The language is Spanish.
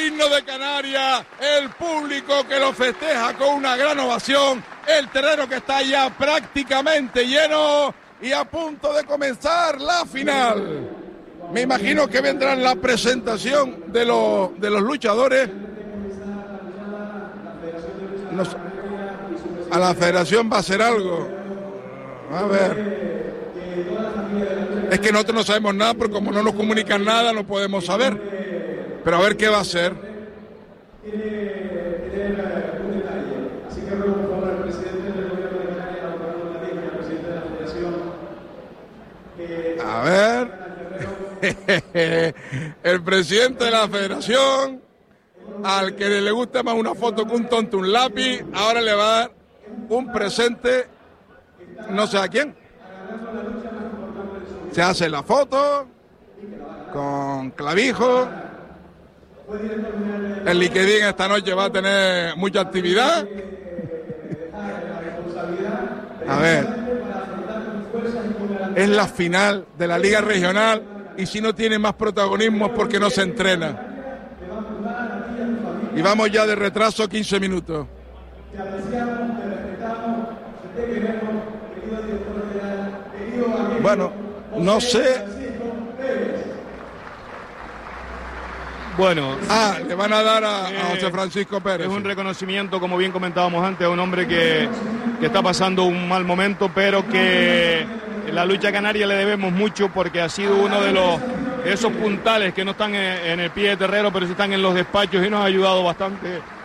himno de Canarias, el público que lo festeja con una gran ovación, el terreno que está ya prácticamente lleno y a punto de comenzar la final. Me imagino que vendrá la presentación de los luchadores. A la federación va a hacer algo. A ver. Es que nosotros no sabemos nada, porque como no nos comunican nada, no podemos saber. Pero a ver qué va a hacer. A ver. El presidente de la federación, al que le gusta más una foto que un tonto un lápiz, ahora le va a dar un presente, no sé a quién. Se hace la foto con clavijo. El LinkedIn esta noche va a tener mucha actividad. A ver, es la final de la Liga Regional y si no tiene más protagonismo es porque no se entrena. Y vamos ya de retraso 15 minutos. Bueno, no sé. Bueno. Le van a dar a José Francisco Pérez. Es un reconocimiento, como bien comentábamos antes, a un hombre que está pasando un mal momento, pero que en la lucha canaria le debemos mucho porque ha sido uno de esos puntales que no están en el pie de terreno, pero sí están en los despachos y nos ha ayudado bastante